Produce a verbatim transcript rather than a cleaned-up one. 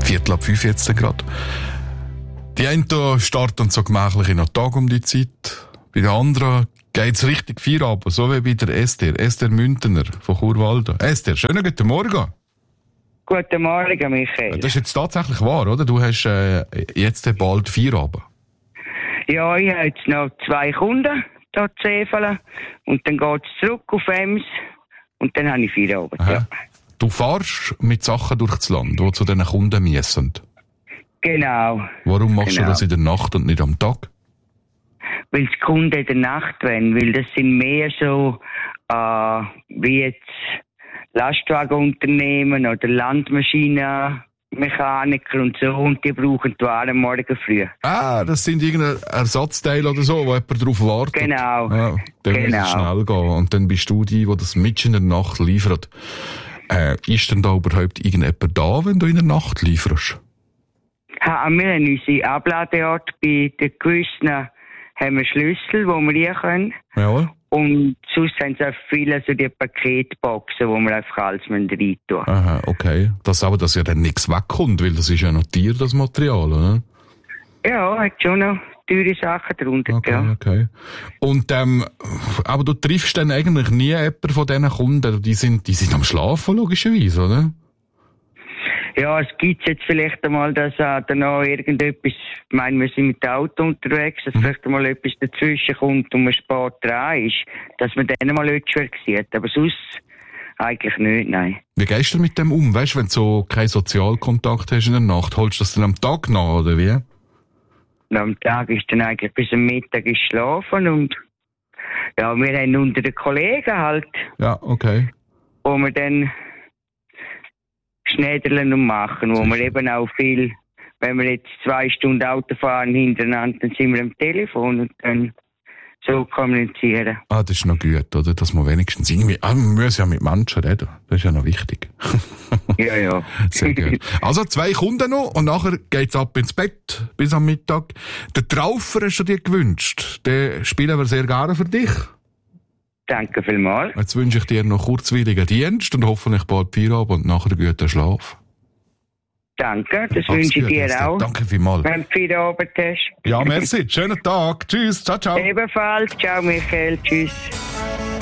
Viertel ab fünf jetzt gerade. Die einen starten so gemächlich in den Tag um die Zeit. Bei den anderen geht's richtig Feierabend, so wie bei der Esther. Esther Müntener von Churwalden. Esther, schönen guten Morgen. Guten Morgen, Michael. Das ist jetzt tatsächlich wahr, oder? Du hast äh, jetzt bald Feierabend. Ja, ich habe jetzt noch zwei Kunden hier zu Eveln. Und dann geht es zurück auf Ems. Und dann habe ich Feierabend, ja. Du fährst mit Sachen durchs Land, die zu diesen Kunden müssen. Genau. Warum machst genau. du das in der Nacht und nicht am Tag? Weil die Kunden in der Nacht wollen. Weil das sind mehr so, äh, wie jetzt Lastwagenunternehmen oder Landmaschinenmechaniker und so. Und die brauchen die Waren morgen früh. Ah, das sind irgendeine Ersatzteile oder so, wo jemand darauf wartet. Genau. Ja, dann genau. muss es schnell gehen. Und dann bist du die, die das mitten in der Nacht liefert. Äh, ist denn da überhaupt irgendjemand da, wenn du in der Nacht lieferst? Ha, wir haben unsere Abladeort bei den gewissen haben wir Schlüssel, wo wir rein können. Jawohl. Und sonst haben sie auch viele so die Paketboxen, wo wir einfach alles rein tun. Aha, okay. Das aber, dass ja dann nichts wegkommt, weil das ist ja noch Tier, das Material, oder? Ja, hat schon noch teure Sachen drunter, okay, ja. Okay. Und, ähm, aber du triffst dann eigentlich nie jemanden von diesen Kunden, die sind, die sind am Schlafen, logischerweise, oder? Ja, es gibt jetzt vielleicht einmal, dass äh, dann noch irgendetwas, ich meine, wir sind mit dem Auto unterwegs, dass mhm. vielleicht einmal etwas dazwischen kommt und man spät dran ist, dass man dann mal etwas sieht. Aber sonst eigentlich nicht, nein. Wie gehst du mit dem um? Weißt du, wenn du so keinen Sozialkontakt hast in der Nacht, holst du das dann am Tag nach, oder wie? Und am Tag ist dann eigentlich bis am Mittag ist schlafen und ja, wir haben unter den Kollegen halt. Ja, okay. Wo wir dann schnädeln und machen, wo wir eben auch viel, wenn wir jetzt zwei Stunden Auto fahren hintereinander, dann sind wir am Telefon und dann so kommunizieren. Ah, das ist noch gut, oder? Dass man wenigstens irgendwie, ah, man muss ja mit Menschen reden. Das ist ja noch wichtig. Ja, ja. Sehr gut. Also zwei Kunden noch und nachher geht's ab ins Bett bis am Mittag. Den Traufer hast du dir gewünscht. Den spielen wir sehr gerne für dich. Danke vielmals. Jetzt wünsche ich dir noch kurzweiligen Dienst und hoffentlich bald Feierabend und nachher einen guten Schlaf. Danke, das wünsche ich dir auch. Danke vielmals. Wenn du Feierabend hast. Ja, merci. Schönen Tag. Tschüss. Ciao, ciao. Ebenfalls. Ciao, Michael. Tschüss.